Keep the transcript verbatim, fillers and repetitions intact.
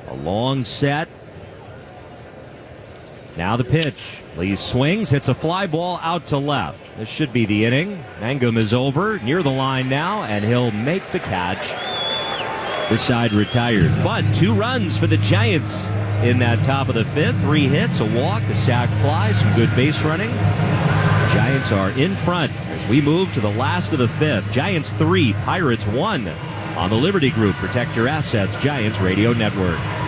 A long set. Now the pitch. Lee swings, hits a fly ball out to left. This should be the inning. Mangum is over, near the line now, and he'll make the catch. This side retired. But two runs for the Giants in that top of the fifth. Three hits, a walk, a sac fly, some good base running. Giants are in front as we move to the last of the fifth. Giants three, Pirates one on the Liberty Group Protect Your Assets Giants Radio Network.